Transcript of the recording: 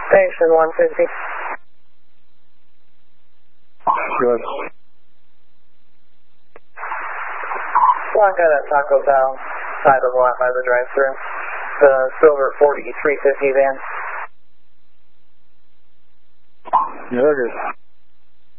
Station 150. Good. One guy at Taco Bell, side of the lot by the drive-thru. The silver 4350 van. Yeah, good.